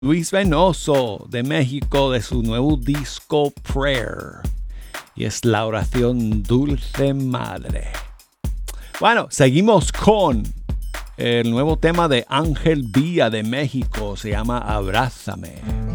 Luis Venoso de México de su nuevo disco Prayer. Y es la oración Dulce Madre. Bueno, seguimos con el nuevo tema de Ángel Villa de México. Se llama Abrázame.